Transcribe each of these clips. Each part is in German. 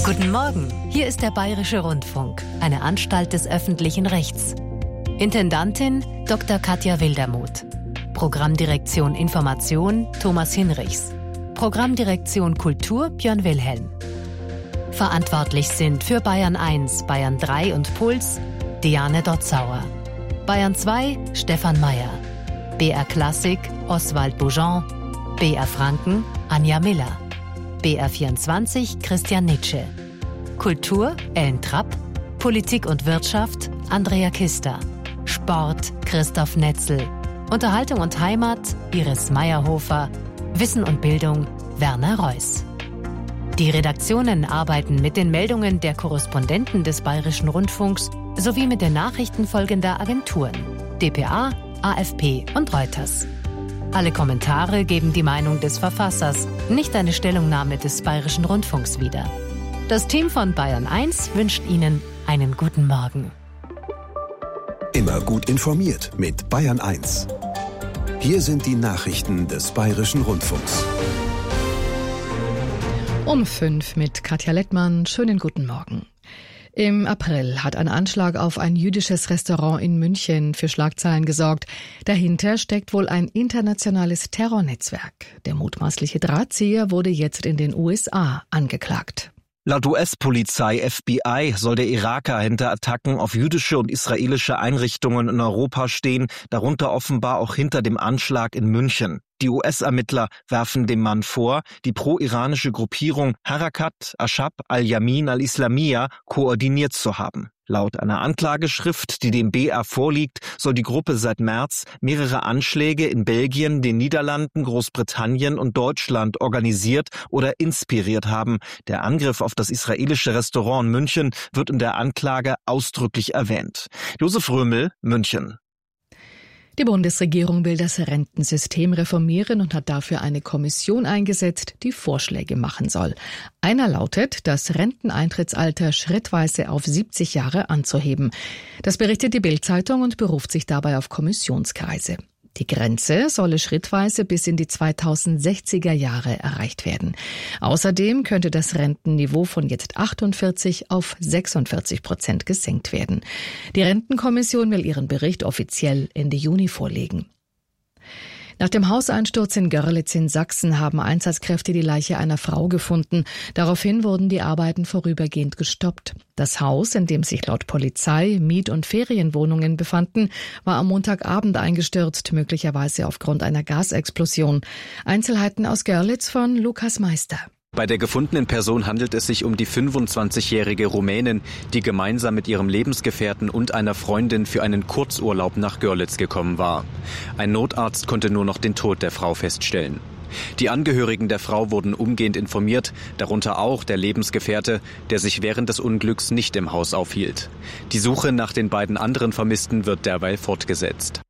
Guten Morgen, hier ist der Bayerische Rundfunk, eine Anstalt des öffentlichen Rechts. Intendantin Dr. Katja Wildermuth. Programmdirektion Information Thomas Hinrichs. Programmdirektion Kultur Björn Wilhelm. Verantwortlich sind für Bayern 1, Bayern 3 und Puls Diane Dotzauer. Bayern 2 Stefan Mayer. BR Klassik Oswald Boujon. BR Franken Anja Miller. BR24 Christian Nitsche. Kultur Ellen Trapp. Politik und Wirtschaft Andrea Kister. Sport Christoph Netzel. Unterhaltung und Heimat Iris Meyerhofer. Wissen und Bildung Werner Reuss. Die Redaktionen arbeiten mit den Meldungen der Korrespondenten des Bayerischen Rundfunks sowie mit den Nachrichten folgender Agenturen: dpa, AFP und Reuters. Alle Kommentare geben die Meinung des Verfassers, nicht eine Stellungnahme des Bayerischen Rundfunks wider. Das Team von Bayern 1 wünscht Ihnen einen guten Morgen. Immer gut informiert mit Bayern 1. Hier sind die Nachrichten des Bayerischen Rundfunks. Um 5 mit Katja Lettmann. Schönen guten Morgen. Im April hat ein Anschlag auf ein jüdisches Restaurant in München für Schlagzeilen gesorgt. Dahinter steckt wohl ein internationales Terrornetzwerk. Der mutmaßliche Drahtzieher wurde jetzt in den USA angeklagt. Laut US-Polizei FBI soll der Iraker hinter Attacken auf jüdische und israelische Einrichtungen in Europa stehen, darunter offenbar auch hinter dem Anschlag in München. Die US-Ermittler werfen dem Mann vor, die pro-iranische Gruppierung Harakat Ashab al-Yamin al-Islamiyya koordiniert zu haben. Laut einer Anklageschrift, die dem BR vorliegt, soll die Gruppe seit März mehrere Anschläge in Belgien, den Niederlanden, Großbritannien und Deutschland organisiert oder inspiriert haben. Der Angriff auf das israelische Restaurant in München wird in der Anklage ausdrücklich erwähnt. Josef Römel, München. Die Bundesregierung will das Rentensystem reformieren und hat dafür eine Kommission eingesetzt, die Vorschläge machen soll. Einer lautet, das Renteneintrittsalter schrittweise auf 70 Jahre anzuheben. Das berichtet die Bild-Zeitung und beruft sich dabei auf Kommissionskreise. Die Grenze solle schrittweise bis in die 2060er Jahre erreicht werden. Außerdem könnte das Rentenniveau von jetzt 48 auf 46% gesenkt werden. Die Rentenkommission will ihren Bericht offiziell Ende Juni vorlegen. Nach dem Hauseinsturz in Görlitz in Sachsen haben Einsatzkräfte die Leiche einer Frau gefunden. Daraufhin wurden die Arbeiten vorübergehend gestoppt. Das Haus, in dem sich laut Polizei Miet- und Ferienwohnungen befanden, war am Montagabend eingestürzt, möglicherweise aufgrund einer Gasexplosion. Einzelheiten aus Görlitz von Lukas Meister. Bei der gefundenen Person handelt es sich um die 25-jährige Rumänin, die gemeinsam mit ihrem Lebensgefährten und einer Freundin für einen Kurzurlaub nach Görlitz gekommen war. Ein Notarzt konnte nur noch den Tod der Frau feststellen. Die Angehörigen der Frau wurden umgehend informiert, darunter auch der Lebensgefährte, der sich während des Unglücks nicht im Haus aufhielt. Die Suche nach den beiden anderen Vermissten wird derweil fortgesetzt.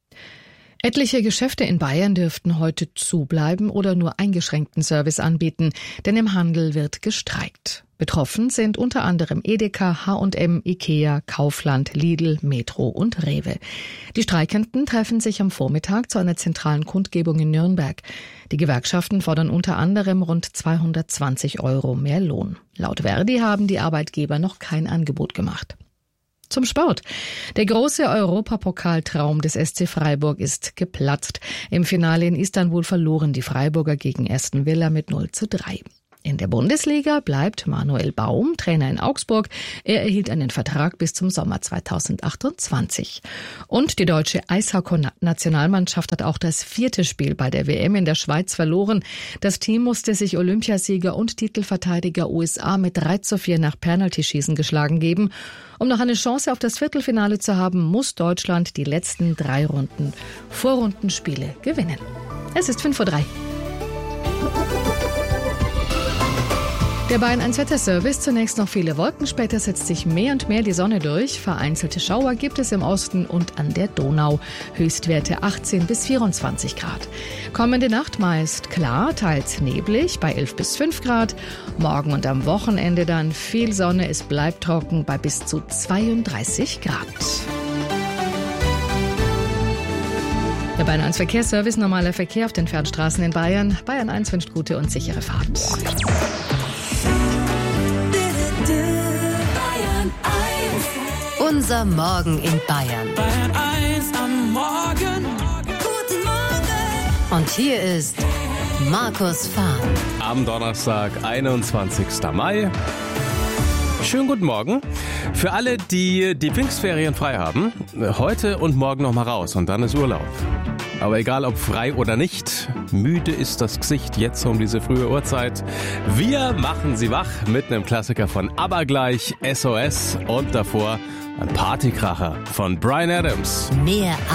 Etliche Geschäfte in Bayern dürften heute zubleiben oder nur eingeschränkten Service anbieten, denn im Handel wird gestreikt. Betroffen sind unter anderem Edeka, H&M, Ikea, Kaufland, Lidl, Metro und Rewe. Die Streikenden treffen sich am Vormittag zu einer zentralen Kundgebung in Nürnberg. Die Gewerkschaften fordern unter anderem rund 220 € mehr Lohn. Laut Verdi haben die Arbeitgeber noch kein Angebot gemacht. Zum Sport. Der große Europapokaltraum des SC Freiburg ist geplatzt. Im Finale in Istanbul verloren die Freiburger gegen Aston Villa mit 0:3. In der Bundesliga bleibt Manuel Baum Trainer in Augsburg. Er erhielt einen Vertrag bis zum Sommer 2028. Und die deutsche Eishockey-Nationalmannschaft hat auch das 4. Spiel bei der WM in der Schweiz verloren. Das Team musste sich Olympiasieger und Titelverteidiger USA mit 3:4 nach Penaltyschießen geschlagen geben. Um noch eine Chance auf das Viertelfinale zu haben, muss Deutschland die letzten 3 Vorrundenspiele gewinnen. Es ist 5:03 Uhr. Der Bayern 1 Wetterservice, zunächst noch viele Wolken, später setzt sich mehr und mehr die Sonne durch. Vereinzelte Schauer gibt es im Osten und an der Donau. Höchstwerte 18 bis 24 Grad. Kommende Nacht meist klar, teils neblig bei 11 bis 5 Grad. Morgen und am Wochenende dann viel Sonne, es bleibt trocken bei bis zu 32 Grad. Der Bayern 1 Verkehrsservice, normaler Verkehr auf den Fernstraßen in Bayern. Bayern 1 wünscht gute und sichere Fahrt. Unser Morgen in Bayern. Bayern 1 am Morgen. Guten Morgen. Und hier ist Markus Fahr. Am Donnerstag, 21. Mai. Schönen guten Morgen. Für alle, die die Pfingstferien frei haben, heute und morgen noch mal raus und dann ist Urlaub. Aber egal ob frei oder nicht, müde ist das Gesicht jetzt um diese frühe Uhrzeit. Wir machen Sie wach mit einem Klassiker von ABBA gleich, SOS und davor ein Partykracher von Bryan Adams. Mehr